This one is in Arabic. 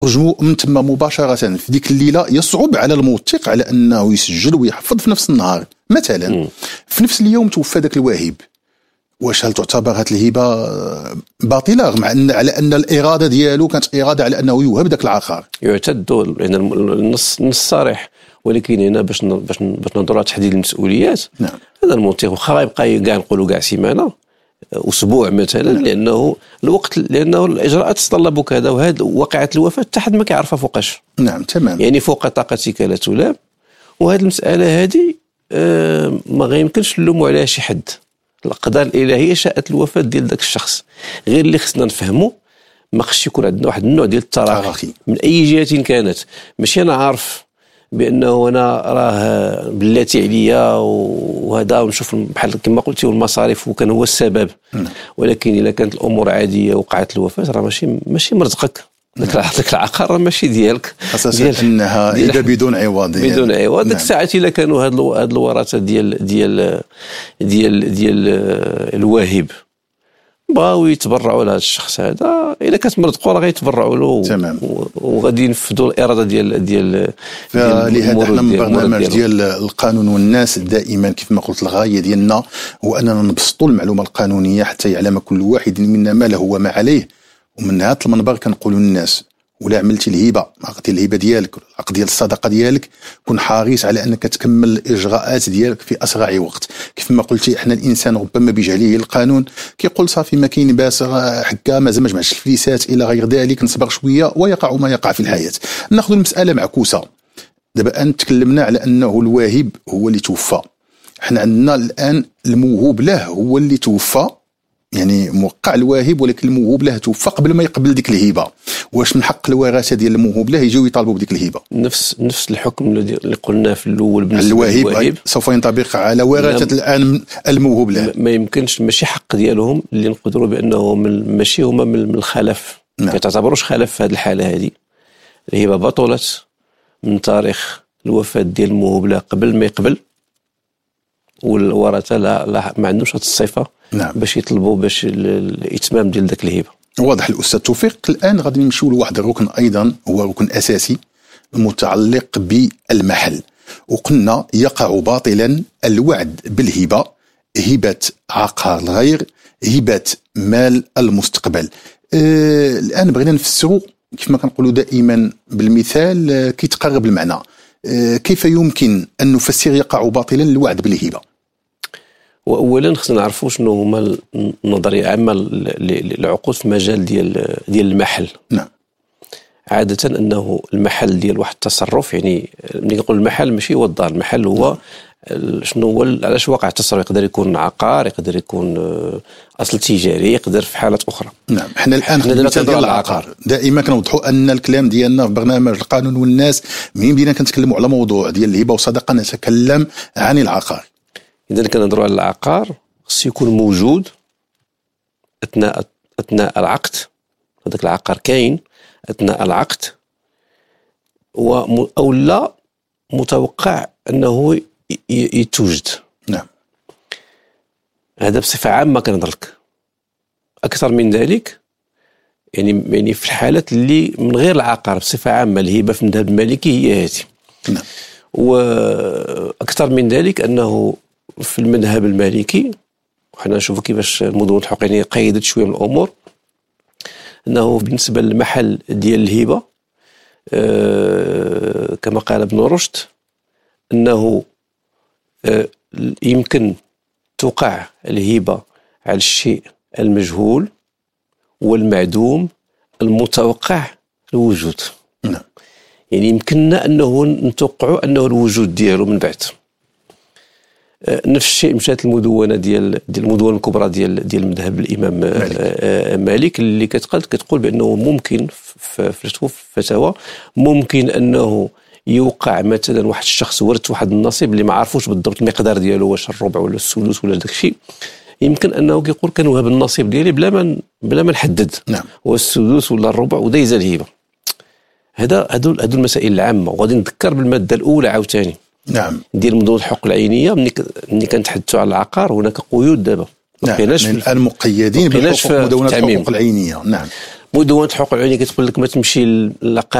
رجموا من تما مباشرة في ديك الليلة، يصعب على الموثق على أنه يسجل ويحفظ في نفس النهار. مثلا في نفس اليوم توفى ذاك الواهب، واش هل تعتبر هذه الهبة باطلة مع أن على أن الإرادة ديالو كانت إرادة على أنه يوهب ذاك الآخر؟ يعتد لأن النص صريح، ولكن هنا باش ننظروا تحديد المسؤوليات. نعم. هذا الموثق واخا يبقى كاع نقولوا كاع سيمانة أسبوع مثلا، لأنه الوقت، لأنه الإجراءات تتطلب كذا، وهذا واقعة الوفاة حتى حد ما كيعرفها فوقاش. نعم تمام. يعني فوق طاقتك لا تلام، وهذه المسألة هذه ما غيمكنش نلوموا عليها شي حد. الأقدار الإلهية شاءت الوفاة ديال ذاك الشخص، غير اللي خصنا نفهمه ما خصش يكون عندنا واحد النوع ديال التراخي من أي جهة كانت. ماشي أنا عارف بأنه أنا راه بلاتي عليا وهذا ونشوف بحال كما قلتي والمصاريف وكان هو السبب، ولكن إذا كانت الأمور عادية وقعت الوفاة راه ماشي مرزقك. ذاك العقار ماشي ديالك، خاصة أنها إذا بدون عوض بدون عوض. ديك الساعات إلا كانوا هاد الورثة ديال الواهب بغاو يتبرعوا لهذا الشخص هذا، الا كانت مرزقوا راه غيتبرعوا له. تمام. وغادي ينفذوا الاراده ديال فلهذا احنا من برنامج ديال القانون والناس دائما كيف ما قلت الغايه ديالنا هو اننا نبسطوا المعلومه القانونيه حتى يعلم كل واحد منا ما له وما عليه. ومن هذا المنبر كنقولوا للناس ولا عملتي الهبه عقد الهبه ديالك العقد ديال الصدقه ديالك كن حريص على انك تكمل الاجراءات ديالك في اسرع وقت. كيف ما قلتي احنا الانسان ربما بجهله القانون كيقول صافي ما كاين باس حكا ما جمعش الفليسات الى غير ذلك نصبر شويه ويقع ما يقع في الحياه. ناخذ المساله معكوسه. دابا ان تكلمنا على انه الواهب هو اللي توفى، احنا عندنا الان الموهوب له هو اللي توفى، يعني موقع الواهب ولكن الموهوب له توفى قبل ما يقبل ديك الهبه. واش من حق الورثه ديال الموهوب له يجيو يطالبوا بديك الهبه؟ نفس الحكم اللي قلنا في الاول بالنسبه للواهب سوف ينطبق على ورثه الان الموهوب له. ما يمكنش، ماشي حق ديالهم اللي نقدروا بانه ماشي هما من الخلف. ما تعتبروش خلف في هذه الحاله هذه. الهبه بطلت من تاريخ الوفاه ديال الموهوب له قبل ما يقبل، والورثه لا ما عندهمش هذه الصفه. نعم. باش يطلبوا باش الاتمام ديال ذاك الهبه. واضح الأستاذ توفيق. الآن غادي نمشيو لواحد الركن أيضا هو ركن أساسي متعلق بالمحل. وقلنا يقع باطلا الوعد بالهبة، هبة عقار الغير، هبة مال المستقبل. الآن بغينا نفسروا كيف ما كنقولوا دائما بالمثال كي تقرب المعنى. كيف يمكن أن نفسر يقع باطلا الوعد بالهبة؟ واولا خصنا نعرفوا شنو هما النظريه العامه للعقود في مجال ديال المحل. نعم. عاده انه المحل ديال واحد التصرف، يعني ملي نقول المحل ماشي هو الدار، المحل هو شنو هو علاش واقع التصرف. يقدر يكون عقار، يقدر يكون اصل تجاري، يقدر في حالات اخرى. نعم. احنا الان ديال العقار دائما كنوضحوا ان الكلام ديالنا في برنامج القانون والناس مين بدينا كنتكلموا على موضوع ديال الهبه والصدقه نتكلم عن العقار. إذا كنهضروا على العقار خصو يكون موجود أثناء العقد. هذاك العقار كاين أثناء العقد أو لا متوقع أنه يتوجد. نعم. هذا بصفة عامة كنهضرلك. أكثر من ذلك يعني في الحالات اللي من غير العقار بصفة عامة الهبة في المذهب المالكي هي هذه. نعم. وأكثر من ذلك أنه في المذهب المالكي وحنا نشوفوا كيفاش المدن الحقوقية قيدت شويه من الامور، انه بالنسبه للمحل ديال الهبه كما قال ابن رشد انه يمكن توقع الهبه على الشيء المجهول والمعدوم المتوقع الوجود. نعم. يعني يمكننا انه نتوقعوا انه الوجود ديالو من بعد. نفس الشيء مشات المدونه ديال المدونه الكبرى ديال المذهب الامام مالك اللي كتقول بانه ممكن في الفتاوى ممكن انه يوقع مثلا واحد الشخص ورث واحد النصيب اللي ما عارفوش بالضبط المقدار ديالو واش الربع ولا السدس ولا داك الشيء، يمكن انه كيقول كنوهب النصيب ديالي بلا ما نحدد. نعم. هو السدس ولا الربع ودايز الهبه. هادو المسائل العامه. وغادي نذكر بالماده الاولى عاوتاني. نعم. ديال موضوع الحقوق العينيه ملي كنتحدثوا على العقار هناك قيود دابا. نعم. الان مقيدين بحقوق مدونه الحقوق العينيه. نعم. مدونة الحقوق العليا كتقول لك ما تمشي